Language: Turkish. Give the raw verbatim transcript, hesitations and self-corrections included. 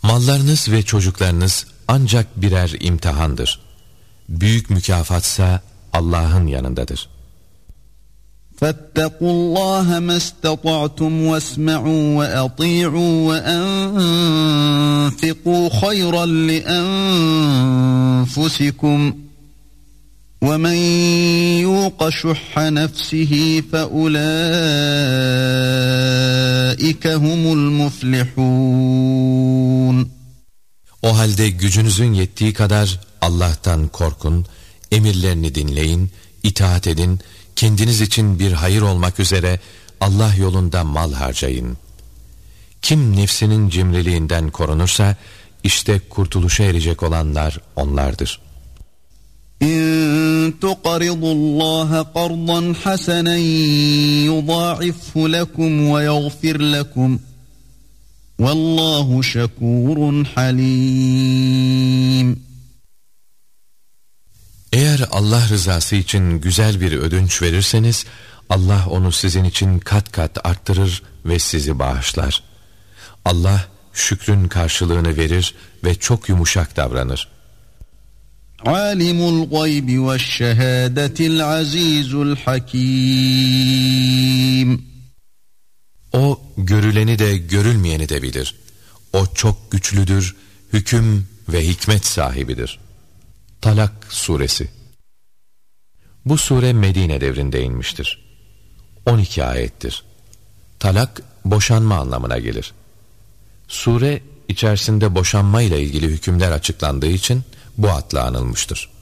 Mallarınız ve çocuklarınız ancak birer imtihandır. Büyük mükafatsa Allah'ın yanındadır. فَاتَّقُوا اللّٰهَ مَا اسْتَطَعْتُمْ وَاسْمَعُوا وَأَطِيعُوا وَأَنْفِقُوا خَيْرًا لِأَنْفُسِكُمْ وَمَنْ يُوقَ شُحَّ نَفْسِهِ فَأُولَٰئِكَ هُمُ الْمُفْلِحُونَ. O halde gücünüzün yettiği kadar Allah'tan korkun, emirlerini dinleyin, itaat edin, kendiniz için bir hayır olmak üzere Allah yolunda mal harcayın. Kim nefsinin cimriliğinden korunursa, işte kurtuluşa erecek olanlar onlardır. İn tuqridullaha qardan hasanan yudâ'ifhu lekum ve yaghfir lekum. Vallahu şekurun halim. Eğer Allah rızası için güzel bir ödünç verirseniz, Allah onu sizin için kat kat arttırır ve sizi bağışlar. Allah şükrün karşılığını verir ve çok yumuşak davranır. Alimul gaybi veşşehâdetil azîzul hakîm. O görüleni de görülmeyeni de bilir. O çok güçlüdür, hüküm ve hikmet sahibidir. Talak suresi. Bu sure Medine devrinde inmiştir. on iki ayettir. Talak boşanma anlamına gelir. Sure içerisinde boşanma ile ilgili hükümler açıklandığı için bu adla anılmıştır.